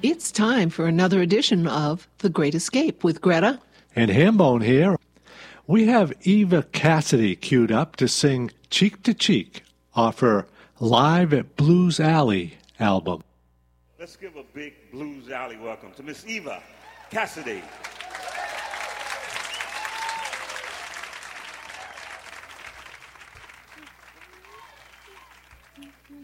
It's time for another edition of The Great Escape with Greta and Hambone here. We have Eva Cassidy queued up to sing Cheek to Cheek off her Live at Blues Alley album. Let's give a big Blues Alley welcome to Miss Eva Cassidy.